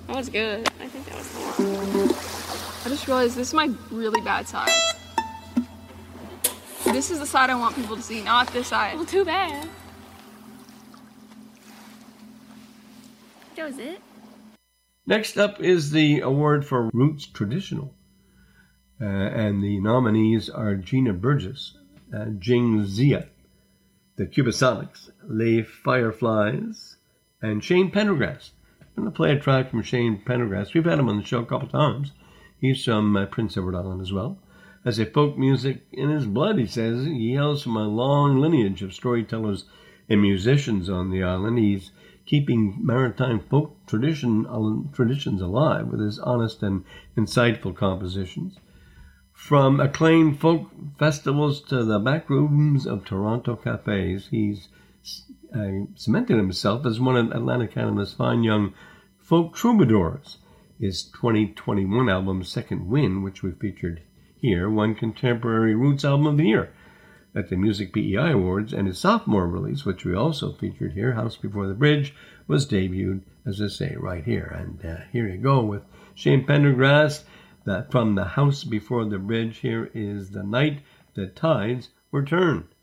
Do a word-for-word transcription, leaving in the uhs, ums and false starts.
That was good. I think that was the one. I just realized this is my really bad side. This is the side I want people to see, not this side. Well, too bad. That was it. Next up is the award for Roots Traditional. Uh, and the nominees are Gina Burgess, uh, Jing Zia, the Cubasonics, Les Fireflies, and Shane Pendergrass. I'm going to play a track from Shane Pendergrass. We've had him on the show a couple times. He's from uh, Prince Edward Island as well. As a folk music in his blood, he says. He hails from a long lineage of storytellers and musicians on the island. He's keeping maritime folk tradition, uh, traditions alive with his honest and insightful compositions. From acclaimed folk festivals to the back rooms of Toronto cafes, he's uh, cemented himself as one of Atlantic Canada's fine young folk troubadours. His twenty twenty-one album, Second Wind, which we featured here, won Contemporary Roots Album of the Year at the Music P E I Awards, and his sophomore release, which we also featured here, House Before the Bridge, was debuted, as I say, right here. And uh, here you go with Shane Pendergrass. That from the House Before the Bridge, here is The Night the Tides Were Turned.